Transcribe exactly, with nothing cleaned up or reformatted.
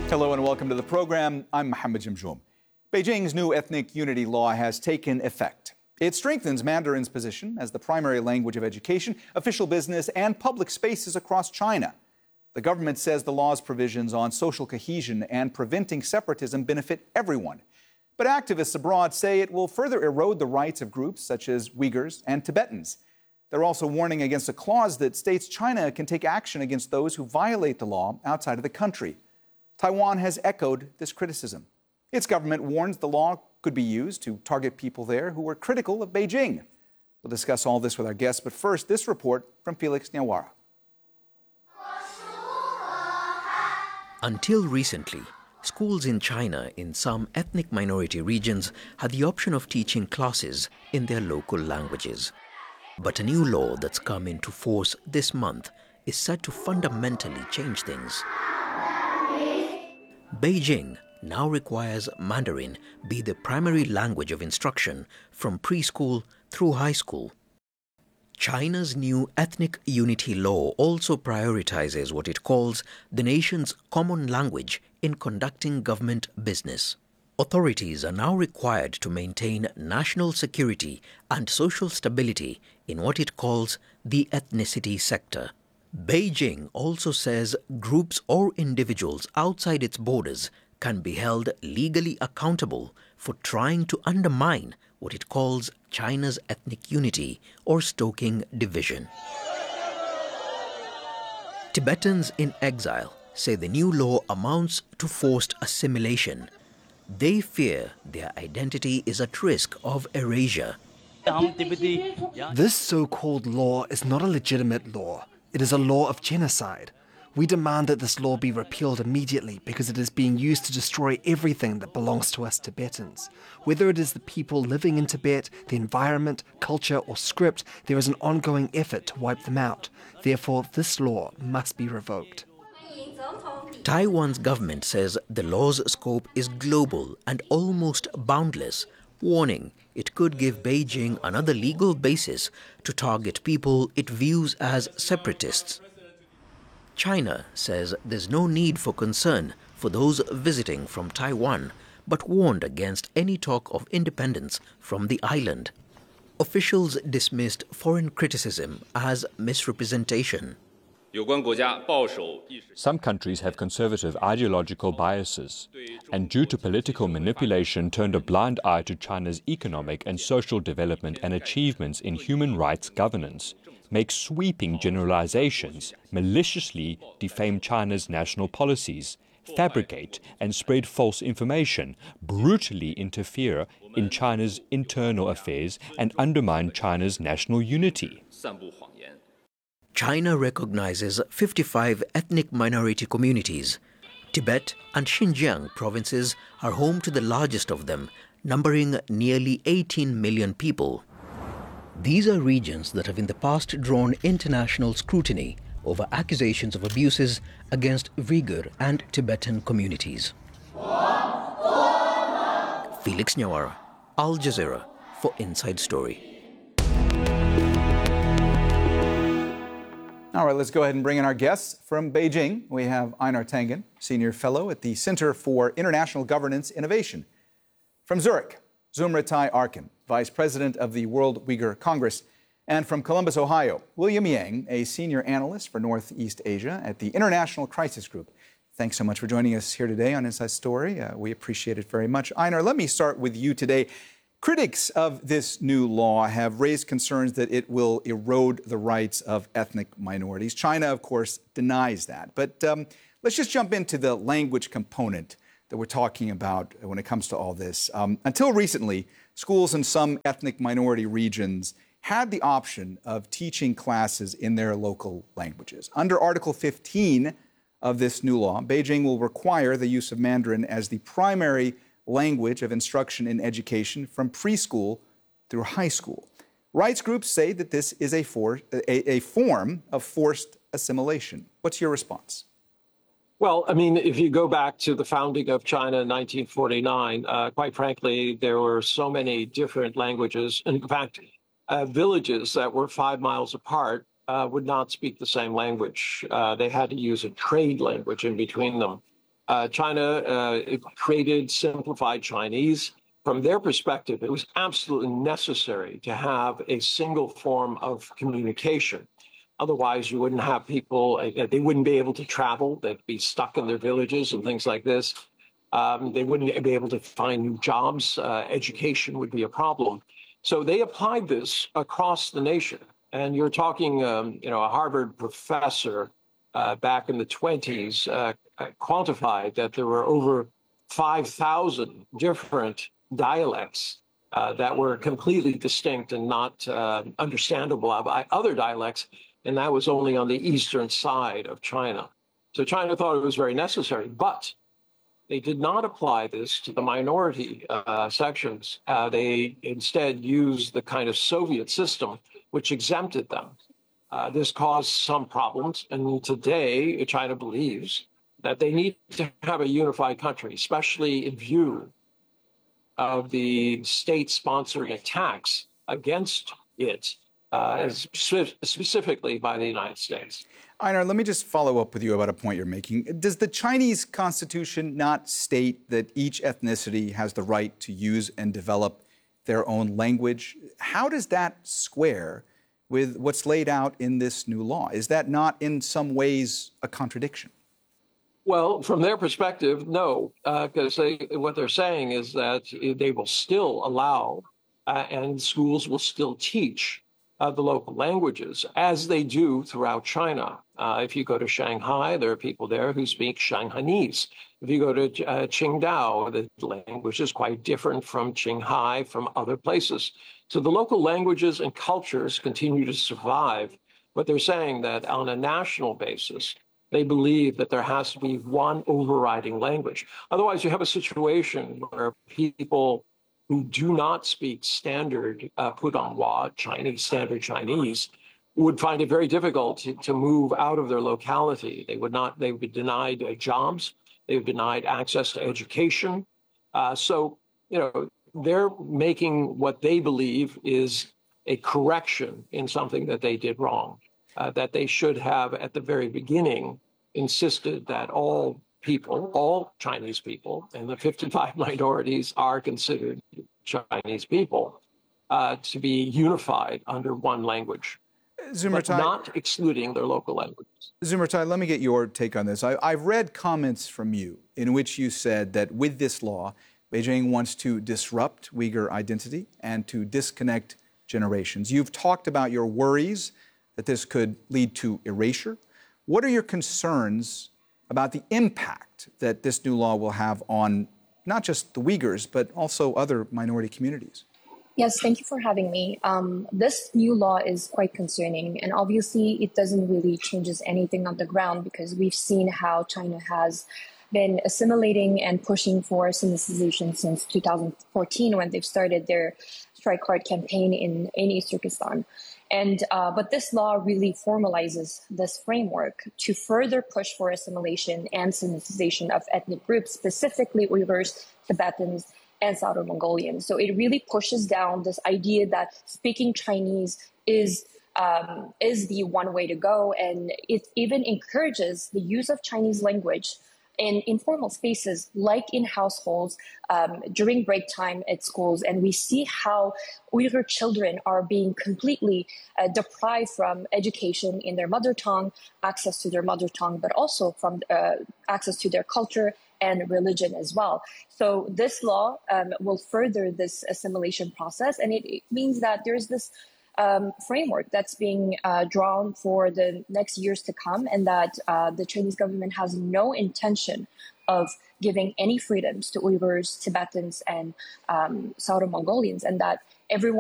Hello and welcome to the program. I'm Mohammed Jamjoom. Beijing's new ethnic unity law has taken effect. It strengthens Mandarin's position as the primary language of education, official business, and public spaces across China. The government says the law's provisions on social cohesion and preventing separatism benefit everyone. But activists abroad say it will further erode the rights of groups such as Uyghurs and Tibetans. They're also warning against a clause that states China can take action against those who violate the law outside of the country. Taiwan has echoed this criticism. Its government warns the law could be used to target people there who were critical of Beijing. We'll discuss all this with our guests, but first, this report from Felix Nyawara. Until recently, schools in China in some ethnic minority regions had the option of teaching classes in their local languages. But a new law that's come into force this month is set to fundamentally change things. Beijing now requires Mandarin be the primary language of instruction from preschool through high school. China's new ethnic unity law also prioritizes what it calls the nation's common language in conducting government business. Authorities are now required to maintain national security and social stability in what it calls the ethnicity sector. Beijing also says groups or individuals outside its borders can be held legally accountable for trying to undermine what it calls China's ethnic unity or stoking division. Tibetans in exile say the new law amounts to forced assimilation. They fear their identity is at risk of erasure. This so-called law is not a legitimate law. It is a law of genocide. We demand that this law be repealed immediately because it is being used to destroy everything that belongs to us Tibetans. Whether it is the people living in Tibet, the environment, culture, or script, there is an ongoing effort to wipe them out. Therefore, this law must be revoked. Taiwan's government says the law's scope is global and almost boundless, warning it could give Beijing another legal basis to target people it views as separatists. China says there's no need for concern for those visiting from Taiwan, but warned against any talk of independence from the island. Officials dismissed foreign criticism as misrepresentation. Some countries have conservative ideological biases, and due to political manipulation turned a blind eye to China's economic and social development and achievements in human rights governance, make sweeping generalizations, maliciously defame China's national policies, fabricate and spread false information, brutally interfere in China's internal affairs, and undermine China's national unity. China recognizes fifty-five ethnic minority communities. Tibet and Xinjiang provinces are home to the largest of them, numbering nearly eighteen million people. These are regions that have in the past drawn international scrutiny over accusations of abuses against Uyghur and Tibetan communities. Felix Nyawara, Al Jazeera for Inside Story. All right, let's go ahead and bring in our guests from Beijing. We have Einar Tangen, Senior Fellow at the Center for International Governance Innovation. From Zurich, Zumritai Arkin, Vice President of the World Uyghur Congress. And from Columbus, Ohio, William Yang, a Senior Analyst for Northeast Asia at the International Crisis Group. Thanks so much for joining us here today on Inside Story. Uh, we appreciate it very much. Einar, let me start with you today. Critics of this new law have raised concerns that it will erode the rights of ethnic minorities. China, of course, denies that. But um, let's just jump into the language component that we're talking about when it comes to all this. Um, until recently, schools in some ethnic minority regions had the option of teaching classes in their local languages. Under Article fifteen of this new law, Beijing will require the use of Mandarin as the primary language of instruction in education from preschool through high school. Rights groups say that this is a, for, a, a form of forced assimilation. What's your response? Well, I mean, if you go back to the founding of China in nineteen forty-nine, uh, quite frankly, there were so many different languages. In fact, uh, villages that were five miles apart uh, would not speak the same language. Uh, they had to use a trade language in between them. Uh, China uh, created simplified Chinese. From their perspective, it was absolutely necessary to have a single form of communication. Otherwise, you wouldn't have people, uh, they wouldn't be able to travel, they'd be stuck in their villages and things like this. Um, they wouldn't be able to find new jobs. Uh, education would be a problem. So they applied this across the nation. And you're talking, um, you know, a Harvard professor uh, back in the twenties uh, quantified that there were over five thousand different dialects uh, that were completely distinct and not uh, understandable by other dialects. And that was only on the eastern side of China. So China thought it was very necessary, but they did not apply this to the minority uh, sections. Uh, they instead used the kind of Soviet system which exempted them. Uh, this caused some problems. And today, China believes that they need to have a unified country, especially in view of the state-sponsored attacks against it, uh, spe- specifically by the United States. Einar, let me just follow up with you about a point you're making. Does the Chinese constitution not state that each ethnicity has the right to use and develop their own language? How does that square with what's laid out in this new law? Is that not in some ways a contradiction? Well, from their perspective, no, because uh, they, what they're saying is that they will still allow uh, and schools will still teach uh, the local languages as they do throughout China. Uh, if you go to Shanghai, there are people there who speak Shanghainese. If you go to uh, Qingdao, the language is quite different from Qinghai, from other places. So the local languages and cultures continue to survive. But they're saying that on a national basis, they believe that there has to be one overriding language. Otherwise, you have a situation where people who do not speak standard uh, Putonghua, Chinese, standard Chinese, would find it very difficult to, to move out of their locality. They would not, they would be denied uh, jobs. They would be denied access to education. Uh, so, you know, they're making what they believe is a correction in something that they did wrong, uh, that they should have at the very beginning insisted that all people, all Chinese people, and the fifty-five minorities are considered Chinese people, uh, to be unified under one language. Zumretai, not excluding their local languages. Zumretai, let me get your take on this. I, I've read comments from you in which you said that with this law, Beijing wants to disrupt Uyghur identity and to disconnect generations. You've talked about your worries that this could lead to erasure. What are your concerns about the impact that this new law will have on not just the Uyghurs, but also other minority communities? Yes, thank you for having me. Um, this new law is quite concerning, and obviously it doesn't really changes anything on the ground because we've seen how China has been assimilating and pushing for Sinicization since two thousand fourteen when they've started their strike hard campaign in, in East Turkestan. And uh, but this law really formalizes this framework to further push for assimilation and Sinicization of ethnic groups, specifically Uyghurs, Tibetans, and South Mongolians. So it really pushes down this idea that speaking Chinese is um, is the one way to go, and it even encourages the use of Chinese language in informal spaces, like in households, um, during break time at schools. And we see how Uyghur children are being completely uh, deprived from education in their mother tongue, access to their mother tongue, but also from uh, access to their culture and religion as well. So this law um, will further this assimilation process. And it, it means that there's this Um, framework that's being uh, drawn for the next years to come, and that uh, the Chinese government has no intention of giving any freedoms to Uyghurs, Tibetans, and um, South Mongolians, and that everyone